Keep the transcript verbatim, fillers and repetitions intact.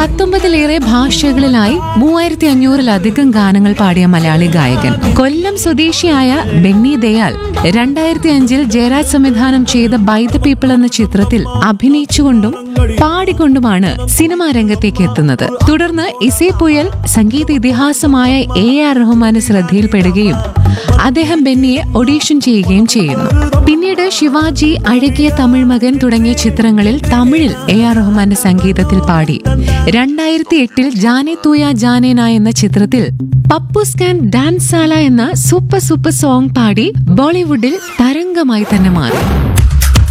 പത്തൊമ്പതിലേറെ ഭാഷകളിലായി മൂവായിരത്തി അഞ്ഞൂറിലധികം ഗാനങ്ങൾ പാടിയ മലയാളി ഗായകൻ. കൊല്ലം സ്വദേശിയായ ബെന്നി ദയാൽ രണ്ടായിരത്തി അഞ്ചിൽ ജയരാജ് സംവിധാനം ചെയ്ത ബൈ ദ പീപ്പിൾ എന്ന ചിത്രത്തിൽ അഭിനയിച്ചുകൊണ്ടും പാടിക്കൊണ്ടുമാണ് സിനിമാ രംഗത്തേക്ക് എത്തുന്നത്. തുടർന്ന് ഇസൈപ്പുയൽ സംഗീത ഇതിഹാസമായ എ ആർ റഹ്മാന്റെ ശ്രദ്ധയിൽപ്പെടുകയും അദ്ദേഹം ബെന്നിയെ ഓഡീഷൻ ചെയ്യുകയും ചെയ്യുന്നു. പിന്നീട് ശിവാജി, അഴകിയ തമിഴ് മകൻ തുടങ്ങിയ ചിത്രങ്ങളിൽ തമിഴിൽ എ ആർ റഹ്മാന്റെ സംഗീതത്തിൽ പാടി. രണ്ടായിരത്തി എട്ടിൽ ജാനെ തൂയ ജാനേന എന്ന ചിത്രത്തിൽ പപ്പുസ്കാൻ ഡാൻസാല എന്ന സൂപ്പർ സൂപ്പർ സോങ് പാടി ബോളിവുഡിൽ തരംഗമായി തന്നെ മാറി.